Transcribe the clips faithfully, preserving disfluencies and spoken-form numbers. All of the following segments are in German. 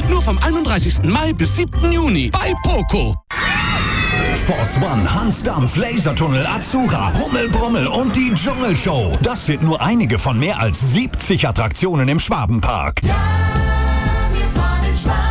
Nur vom einunddreißigsten Mai bis siebten Juni bei Poco. Force One, Hansdampf, Lasertunnel, Azura, Rummelbrummel und die Dschungelshow. Das sind nur einige von mehr als siebzig Attraktionen im Schwabenpark. Ja, wir fahren in Schwabenpark.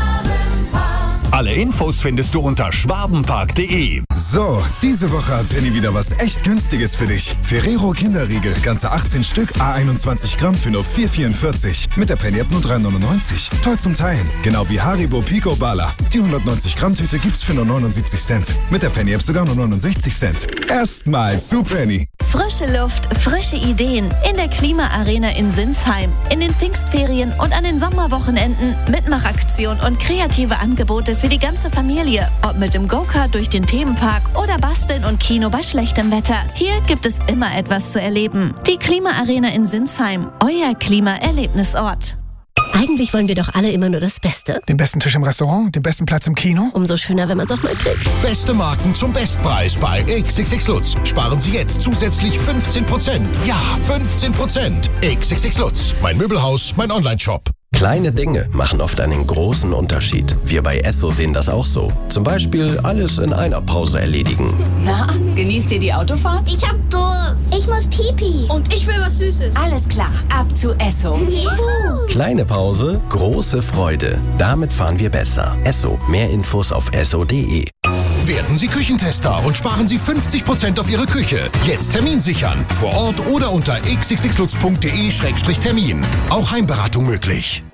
Alle Infos findest du unter schwabenpark punkt de. So, diese Woche hat Penny wieder was echt Günstiges für dich. Ferrero Kinderriegel, ganze achtzehn Stück, A einundzwanzig Gramm für nur vier vierundvierzig. Mit der Penny App nur drei neunundneunzig. Toll zum Teilen. Genau wie Haribo Pico Bala. Die hundertneunzig Gramm Tüte gibt's für nur neunundsiebzig Cent. Mit der Penny App sogar nur neunundsechzig Cent. Erstmal zu Penny. Frische Luft, frische Ideen in der Klimaarena in Sinsheim. In den Pfingstferien und an den Sommerwochenenden Mitmachaktion und kreative Angebote für die ganze Familie. Ob mit dem Go-Kart durch den Themenpark oder Basteln und Kino bei schlechtem Wetter. Hier gibt es immer etwas zu erleben. Die Klimaarena in Sinsheim, euer Klimaerlebnisort. Eigentlich wollen wir doch alle immer nur das Beste. Den besten Tisch im Restaurant, den besten Platz im Kino. Umso schöner, wenn man es auch mal kriegt. Beste Marken zum Bestpreis bei X X X Lutz. Sparen Sie jetzt zusätzlich fünfzehn Prozent. Ja, fünfzehn Prozent. X X X Lutz. Mein Möbelhaus, mein Onlineshop. Kleine Dinge machen oft einen großen Unterschied. Wir bei Esso sehen das auch so. Zum Beispiel alles in einer Pause erledigen. Na, genießt ihr die Autofahrt? Ich hab Durst. Ich muss Pipi. Und ich will was Süßes. Alles klar, ab zu Esso. Juhu. Kleine Pause, große Freude. Damit fahren wir besser. Esso. Mehr Infos auf esso punkt de. Werden Sie Küchentester und sparen Sie fünfzig Prozent auf Ihre Küche. Jetzt Termin sichern. Vor Ort oder unter x x x lutz punkt de Schrägstrich Termin. Auch Heimberatung möglich.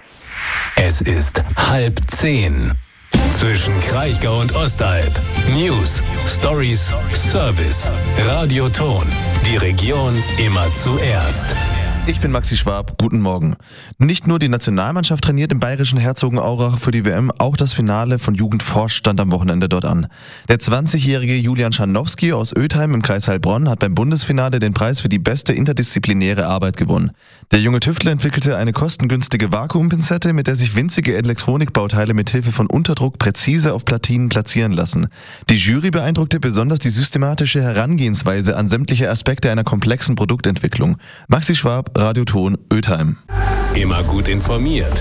Es ist halb zehn. Zwischen Kraichgau und Ostalb. News, Stories, Service. Radioton. Die Region immer zuerst. Ich bin Maxi Schwab, guten Morgen. Nicht nur die Nationalmannschaft trainiert im bayerischen Herzogenaurach für die W M, auch das Finale von Jugend Forsch stand am Wochenende dort an. Der zwanzigjährige Julian Scharnowski aus Ötheim im Kreis Heilbronn hat beim Bundesfinale den Preis für die beste interdisziplinäre Arbeit gewonnen. Der junge Tüftler entwickelte eine kostengünstige Vakuumpinzette, mit der sich winzige Elektronikbauteile mit Hilfe von Unterdruck präzise auf Platinen platzieren lassen. Die Jury beeindruckte besonders die systematische Herangehensweise an sämtliche Aspekte einer komplexen Produktentwicklung. Maxi Schwab, Radioton Ötheim. Immer gut informiert.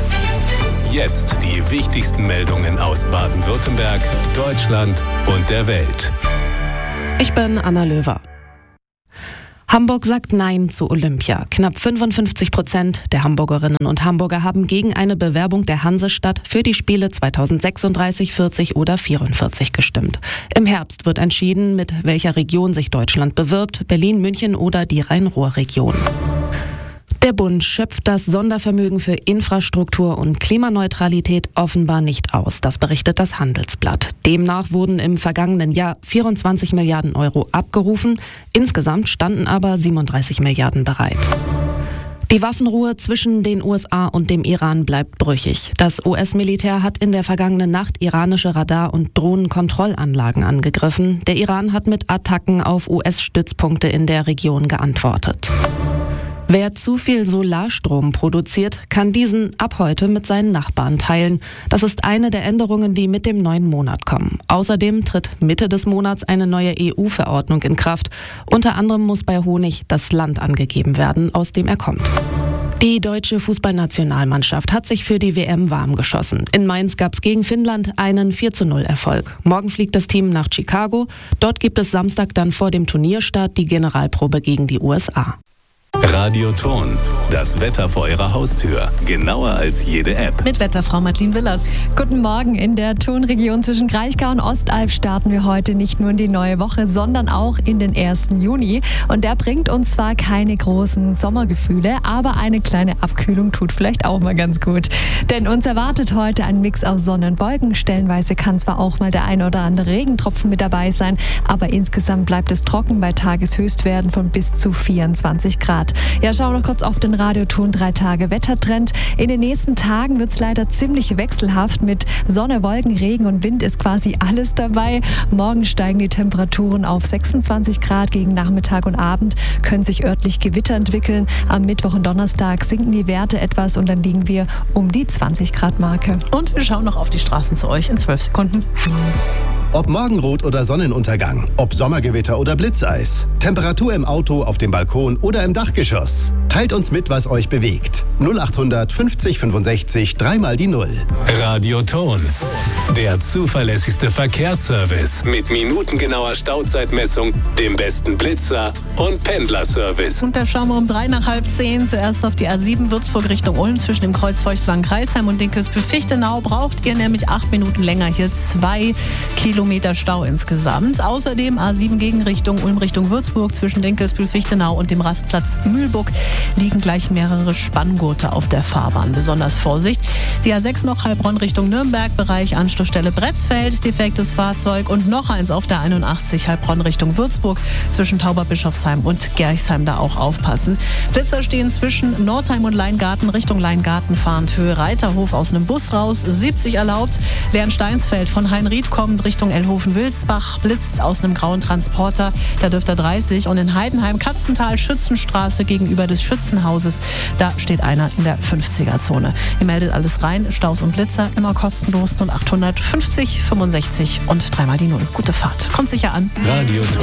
Jetzt die wichtigsten Meldungen aus Baden-Württemberg, Deutschland und der Welt. Ich bin Anna Löwer. Hamburg sagt Nein zu Olympia. Knapp fünfundfünfzig Prozent der Hamburgerinnen und Hamburger haben gegen eine Bewerbung der Hansestadt für die Spiele zweitausendsechsunddreißig, vierzig oder vierundvierzig gestimmt. Im Herbst wird entschieden, mit welcher Region sich Deutschland bewirbt, Berlin, München oder die Rhein-Ruhr-Region. Der Bund schöpft das Sondervermögen für Infrastruktur und Klimaneutralität offenbar nicht aus. Das berichtet das Handelsblatt. Demnach wurden im vergangenen Jahr vierundzwanzig Milliarden Euro abgerufen. Insgesamt standen aber siebenunddreißig Milliarden bereit. Die Waffenruhe zwischen den U S A und dem Iran bleibt brüchig. Das U S-Militär hat in der vergangenen Nacht iranische Radar- und Drohnenkontrollanlagen angegriffen. Der Iran hat mit Attacken auf U S-Stützpunkte in der Region geantwortet. Wer zu viel Solarstrom produziert, kann diesen ab heute mit seinen Nachbarn teilen. Das ist eine der Änderungen, die mit dem neuen Monat kommen. Außerdem tritt Mitte des Monats eine neue E U-Verordnung in Kraft. Unter anderem muss bei Honig das Land angegeben werden, aus dem er kommt. Die deutsche Fußballnationalmannschaft hat sich für die W M warm geschossen. In Mainz gab es gegen Finnland einen vier zu null Erfolg. Morgen fliegt das Team nach Chicago. Dort gibt es Samstag dann vor dem Turnierstart die Generalprobe gegen die U S A. Radioton. Das Wetter vor Ihrer Haustür. Genauer als jede App. Mit Wetterfrau Madeleine Willers. Guten Morgen. In der Tonregion zwischen Kraichgau und Ostalb starten wir heute nicht nur in die neue Woche, sondern auch in den ersten Juni. Und der bringt uns zwar keine großen Sommergefühle, aber eine kleine Abkühlung tut vielleicht auch mal ganz gut. Denn uns erwartet heute ein Mix aus Sonne und Wolken. Stellenweise kann zwar auch mal der eine oder andere Regentropfen mit dabei sein, aber insgesamt bleibt es trocken bei Tageshöchstwerten von bis zu vierundzwanzig Grad. Ja, schauen wir noch kurz auf den Radioton drei Tage Wettertrend. In den nächsten Tagen wird es leider ziemlich wechselhaft. Mit Sonne, Wolken, Regen und Wind ist quasi alles dabei. Morgen steigen die Temperaturen auf sechsundzwanzig Grad. Gegen Nachmittag und Abend können sich örtlich Gewitter entwickeln. Am Mittwoch und Donnerstag sinken die Werte etwas und dann liegen wir um die zwanzig Grad Marke. Und wir schauen noch auf die Straßen zu euch in zwölf Sekunden. Ob Morgenrot oder Sonnenuntergang, ob Sommergewitter oder Blitzeis, Temperatur im Auto, auf dem Balkon oder im Dachgeschoss. Teilt uns mit, was euch bewegt. null acht fünfzig fünfundsechzig, dreimal die Null. Radioton. Der zuverlässigste Verkehrsservice mit minutengenauer Stauzeitmessung, dem besten Blitzer und Pendlerservice. Und da schauen wir um drei nach halb zehn zuerst auf die A sieben Würzburg Richtung Ulm zwischen dem Kreuz Feuchtwangen-Kreilsheim und Dinkelsbühl-Fichtenau. Braucht ihr nämlich acht Minuten länger. Hier zwei Kilometer Stau insgesamt. Außerdem A sieben Gegenrichtung Ulm Richtung Würzburg zwischen Dinkelsbühl-Fichtenau und dem Rastplatz Mühlburg liegen gleich mehrere Spanngurte auf der Fahrbahn. Besonders Vorsicht. Die A sechs noch Heilbronn Richtung Nürnberg, Bereich Anschlussstelle Bretzfeld, defektes Fahrzeug und noch eins auf der einundachtzig Heilbronn Richtung Würzburg zwischen Tauberbischofsheim und Gerchsheim, da auch aufpassen. Blitzer stehen zwischen Nordheim und Leingarten Richtung Leingarten fahrend Höhe Reiterhof aus einem Bus raus, siebzig erlaubt. Lernsteinsfeld von Heinried kommend Richtung Elhofen-Wilsbach, blitzt aus einem grauen Transporter, da dürfte er dreißig. Und in Heidenheim Katzental Schützenstraße gegenüber des Schützenhauses, da steht einer in der fünfziger-Zone. Ihr meldet alles rein, Staus und Blitzer immer kostenlos null acht fünfzig fünfundsechzig und dreimal die Null. Gute Fahrt. Kommt sicher an. Radioton.